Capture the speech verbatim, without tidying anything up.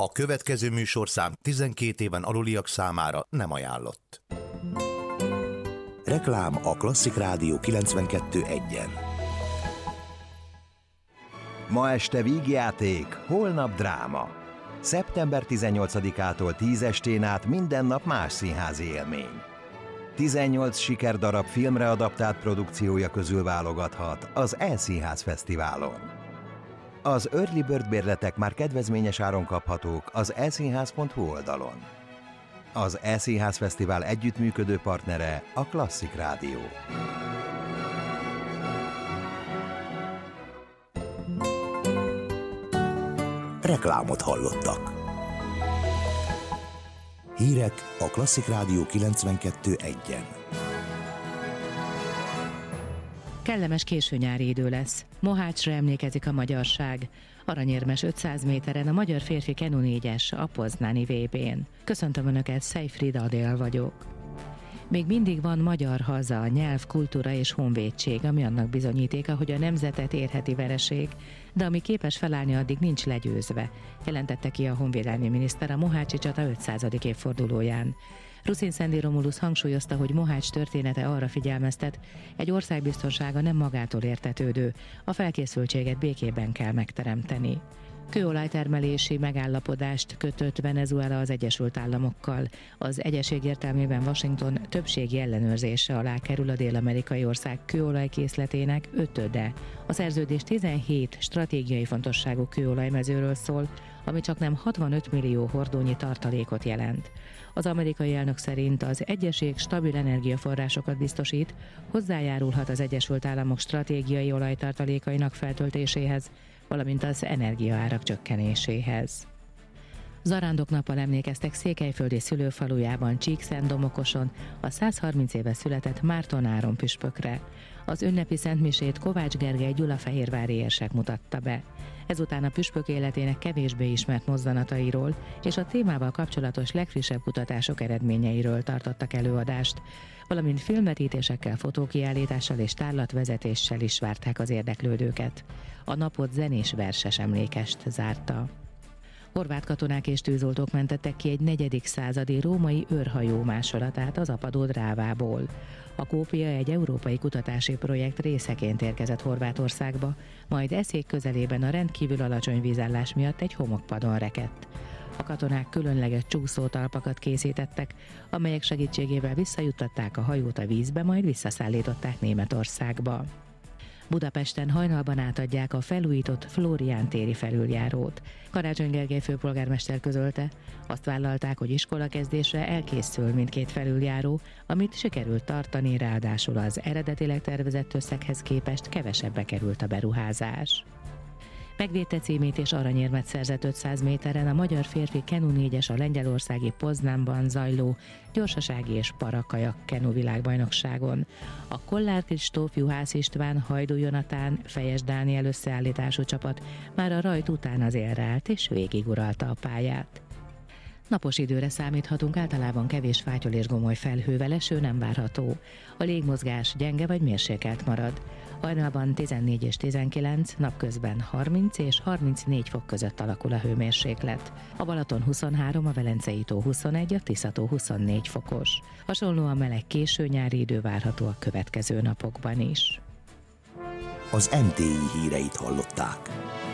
A következő műsorszám tizenkét éven aluliak számára nem ajánlott. Reklám a Klasszik Rádió kilencvenkettő egyen. Ma este vígjáték, holnap dráma. szeptember tizennyolcadikától tíz estén át minden nap más színházi élmény. tizennyolc sikerdarab filmre adaptált produkciója közül válogathat az E-Színház Fesztiválon. Az Early Bird bérletek már kedvezményes áron kaphatók az e színház pont hu oldalon. Az E-Színház Fesztivál együttműködő partnere a Klasszik Rádió. Reklámot hallottak. Hírek a Klasszik Rádió kilencvenkettő egyen. Kellemes későnyári idő lesz. Mohácsra emlékezik a magyarság. Aranyérmes ötszáz méteren a magyar férfi kenu négyes a poznáni vé bén. Köszöntöm Önöket, Szejfrid Adél vagyok. Még mindig van magyar haza, nyelv, kultúra és honvédség, ami annak bizonyítéka, hogy a nemzetet érheti vereség, de ami képes felállni, addig nincs legyőzve, jelentette ki a honvédelmi miniszter a mohácsi csata ötszázadik évfordulóján. Ruszin Szendi Romulus hangsúlyozta, hogy Mohács története arra figyelmeztet, egy ország biztonsága nem magától értetődő, a felkészültséget békében kell megteremteni. Kőolajtermelési megállapodást kötött Venezuela az Egyesült Államokkal. Az egyezség értelmében Washington többségi ellenőrzése alá kerül a dél-amerikai ország kőolajkészletének ötöde. A szerződés tizenhét stratégiai fontosságú kőolajmezőről szól, ami csaknem hatvanöt millió hordónyi tartalékot jelent. Az amerikai elnök szerint az egyezség stabil energiaforrásokat biztosít, hozzájárulhat az Egyesült Államok stratégiai olajtartalékainak feltöltéséhez, valamint az energiaárak csökkenéséhez. Zarándoknappal emlékeztek székelyföldi szülőfalujában, Csíkszentdomokoson a százharminc éve született Márton Áron püspökre. Az ünnepi szentmisét Kovács Gergely gyulafehérvári érsek mutatta be. Ezután a püspök életének kevésbé ismert mozzanatairól és a témával kapcsolatos legfrissebb kutatások eredményeiről tartottak előadást, valamint filmvetítésekkel, fotókiállítással és tárlatvezetéssel is várták az érdeklődőket. A napot zenés verses emlékest zárta. Horvát katonák és tűzoltók mentettek ki egy negyedik századi római őrhajó másolatát az apadó Drávából. A kópia egy európai kutatási projekt részeként érkezett Horvátországba, majd Eszék közelében a rendkívül alacsony vízállás miatt egy homokpadon rekedt. A katonák különleges csúszótalpakat készítettek, amelyek segítségével visszajuttatták a hajót a vízbe, majd visszaszállították Németországba. Budapesten hajnalban átadják a felújított Flórián téri felüljárót. Karácsony Gergely főpolgármester közölte, azt vállalták, hogy iskolakezdésre elkészül mindkét felüljáró, amit sikerült tartani, ráadásul az eredetileg tervezett összeghez képest kevesebbe került a beruházás. Megvédte címét és aranyérmet szerzett ötszáz méteren a magyar férfi kenu négyes a lengyelországi Poznanban zajló gyorsasági és parakajak kenu világbajnokságon. A Kollár Kristóf, Juhász István, Hajdú Jonatán, Fejes Dániel összeállítású csapat már a rajt után az élre állt és végiguralta a pályát. Napos időre számíthatunk, általában kevés fátyol és gomoly felhővel, eső nem várható. A légmozgás gyenge vagy mérsékelt marad. Hajnalban tizennégy és tizenkilenc, napközben harminc és harmincnégy fok között alakul a hőmérséklet. A Balaton huszonhárom, a Velencei tó huszonegy, a Tisza-tó huszonnégy fokos. Hasonlóan meleg késő nyári idő várható a következő napokban is. Az em té i híreit hallották.